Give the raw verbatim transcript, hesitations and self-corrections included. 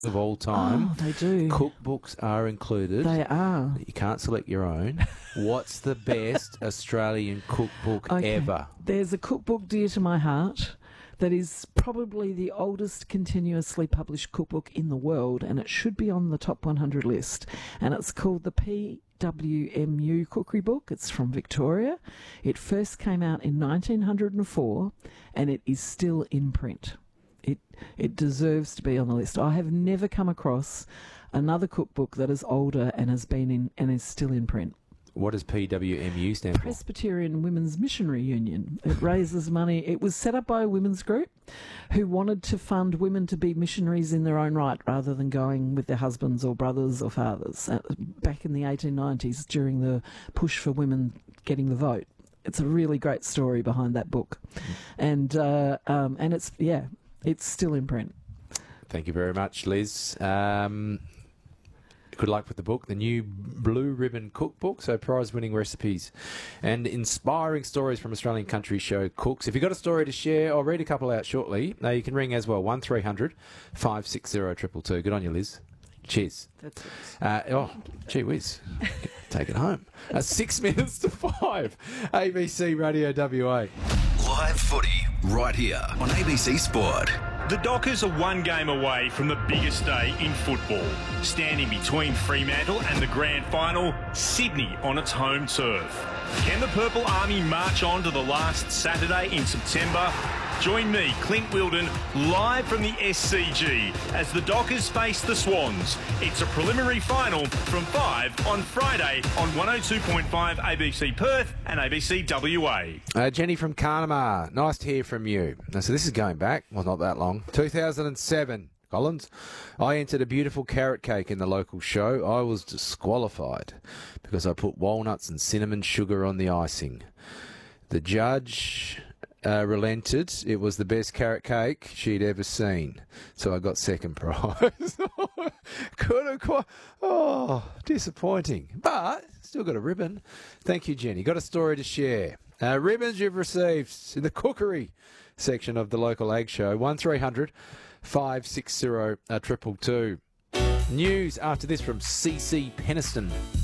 of all time. Oh, they do. Cookbooks are included. They are. You can't select your own. What's the best Australian cookbook Okay. ever? There's a cookbook dear to my heart that is probably the oldest continuously published cookbook in the world, and it should be on the top one hundred list. And it's called the P W M U Cookery Book. It's from Victoria. It first came out in nineteen oh four, and it is still in print. It it deserves to be on the list. I have never come across another cookbook that is older and has been in and is still in print. What does P W M U stand for? Presbyterian Women's Missionary Union. It raises money. It was set up by a women's group who wanted to fund women to be missionaries in their own right rather than going with their husbands or brothers or fathers. Uh, back in the eighteen nineties, during the push for women getting the vote. It's a really great story behind that book. And, uh, um, and it's, yeah, it's still in print. Thank you very much, Liz. Um, good luck with the book, the new Blue Ribbon Cookbook. So prize-winning recipes and inspiring stories from Australian country show cooks. If you've got a story to share, I'll read a couple out shortly. Now you can ring as well, one three hundred five six zero two two two. Good on you, Liz. Cheers. That's it. Uh, oh, gee whiz. Take it home. Uh, six minutes to five. A B C Radio W A. Live footy right here on A B C Sport. The Dockers are one game away from the biggest day in football. Standing between Fremantle and the grand final, Sydney on its home turf. Can the Purple Army march on to the last Saturday in September? Join me, Clint Wilden, live from the S C G as the Dockers face the Swans. It's a preliminary final from five on Friday on one oh two point five A B C Perth and A B C W A. Uh, Jenny from Carnamar, nice to hear from you. Now, so this is going back, well, not that long, two thousand seven. Collins, I entered a beautiful carrot cake in the local show. I was disqualified because I put walnuts and cinnamon sugar on the icing. The judge uh, relented. It was the best carrot cake she'd ever seen. So I got second prize. Could have quite... Oh, disappointing. But still got a ribbon. Thank you, Jenny. Got a story to share. Uh, ribbons you've received in the cookery section of the local ag show. one three hundred five six zero two two two. News after this from C C Peniston.